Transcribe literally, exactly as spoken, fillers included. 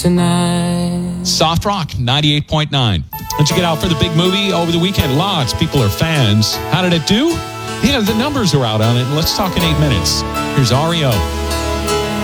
tonight. Soft Rock, ninety-eight point nine. Let's get out for the big movie over the weekend. Lots of people are fans. How did it do? Yeah, the numbers are out on it. Let's talk in eight minutes. Here's R E O.